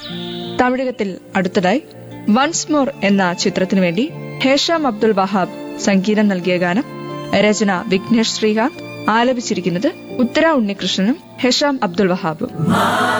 തമിഴകത്തിൽ അടുത്തതായി once more എന്ന ചിത്രത്തിനു വേണ്ടി ഹേഷാം അബ്ദുൽ വഹാബ് സംഗീതം നൽകിയ ഗാനം. രചന വിഘ്നേഷ് ശ്രീകാന്ത്, ആലപിച്ചിരിക്കുന്നത് ഉത്തര ഉണ്ണികൃഷ്ണനും ഹേഷാം അബ്ദുൽ വഹാബും.